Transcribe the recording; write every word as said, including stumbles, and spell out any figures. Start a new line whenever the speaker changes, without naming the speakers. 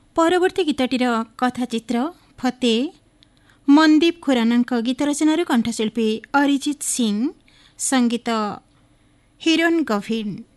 ପରବର୍ତ୍ତୀ ଗୀତଟିର କଥାଚିତ୍ର ଫତେ ମନଦୀପ ଖୁରାନାଙ୍କ ଗୀତ ରଚନାରୁ କଣ୍ଠଶିଳ୍ପୀ ଅରିଜିତ ସିଂ, ସଙ୍ଗୀତ ହିରୋନ୍ ଗଭିନ୍।